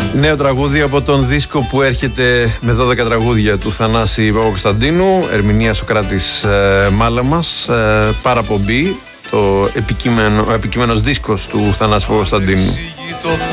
Νέο τραγούδι από τον δίσκο που έρχεται με 12 τραγούδια του Θανάση Παπακοσταντίνου, ερμηνεία Σωκράτης Μάλαμας, παραπομπή, το επικείμενος δίσκος του Θανάση Παπακοσταντίνου.